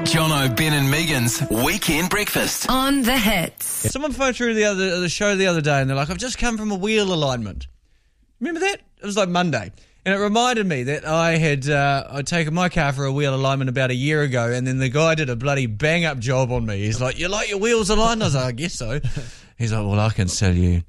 Jono, Ben and Megan's Weekend Breakfast. On the Hits. Someone phoned through the show the other day and they're like, I've just come from a wheel alignment. Remember that? It was like Monday. And it reminded me that I'd taken my car for a wheel alignment about a year ago, and then the guy did a bloody bang-up job on me. He's like, you like your wheels aligned? I was like, I guess so. He's like, well, I can sell you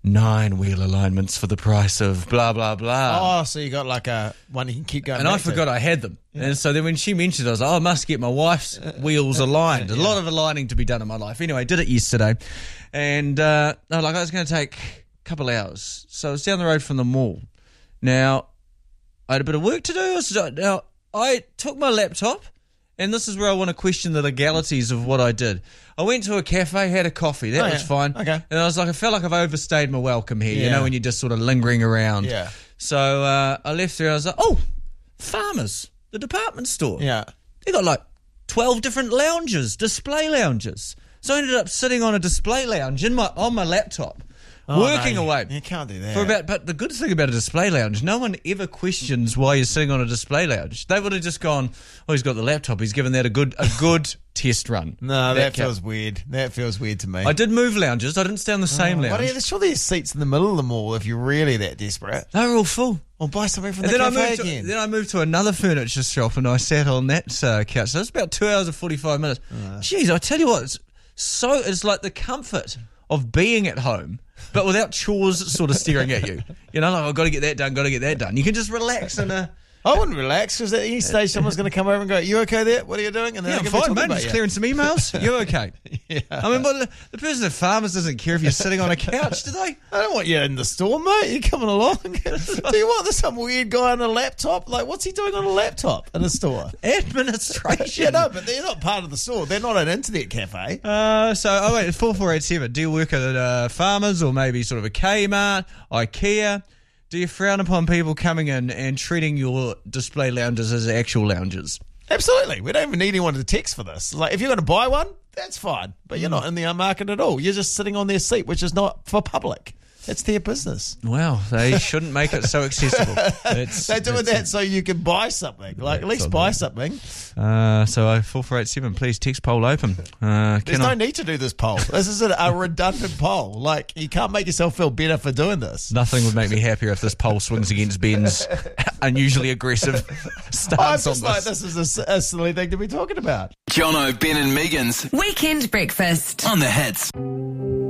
9 wheel alignments for the price of blah, blah, blah. Oh, so you got like a one you can keep going And I forgot I had them. Yeah. And so then when she mentioned it, I was like, I must get my wife's wheels aligned. A lot of aligning to be done in my life. Anyway, did it yesterday. And I was going to take a couple hours. So it's down the road from the mall. Now, I had a bit of work to do. Now, I took my laptop, and this is where I want to question the legalities of what I did. I went to a cafe, had a coffee. That was fine. Okay. And I was like, I felt like I've overstayed my welcome here, you know, when you're just sort of lingering around. Yeah. So I left there. I was like, oh, Farmers, the department store. Yeah. They got like 12 different lounges, display lounges. So I ended up sitting on a display lounge on my laptop. Working away. You can't do that. But the good thing about a display lounge, no one ever questions why you're sitting on a display lounge. They would have just gone, oh, he's got the laptop. He's given that a good test run. No, that feels weird. That feels weird to me. I did move lounges. I didn't stay on the same lounge. Surely there's seats in the middle of the mall if you're really that desperate. They were all full. Or buy something from the cafe again. Then I moved to another furniture shop and I sat on that couch. So it's about 2 hours and 45 minutes. Jeez, I tell you what, it's like the comfort of being at home, but without chores sort of staring at you. You know, like, I've got to get that done, You can just relax I wouldn't relax because at any stage someone's going to come over and go, you okay there? What are you doing? And then I'm fine, mate. Just clearing some emails. You're okay. Yeah. I mean, the person at Farmers doesn't care if you're sitting on a couch, do they? I don't want you in the store, mate. You're coming along. Do you want there's some weird guy on a laptop? Like, what's he doing on a laptop in a store? Administration. Yeah, no, but they're not part of the store. They're not an internet cafe. Wait, 4487. Do you work at Farmers or maybe sort of a Kmart, IKEA? Do you frown upon people coming in and treating your display lounges as actual lounges? Absolutely. We don't even need anyone to text for this. Like, if you're going to buy one, that's fine. But you're not in the market at all. You're just sitting on their seat, which is not for public. It's their business. Well, they shouldn't make it so accessible. They're doing that so you can buy something. Like, at least buy something. So 4487, please text poll open. There's no need to do this poll. This is a redundant poll. Like, you can't make yourself feel better for doing this. Nothing would make me happier if this poll swings against Ben's unusually aggressive stance on this. This is a silly thing to be talking about. Jono, Ben and Megan's Weekend Breakfast. On the Hits.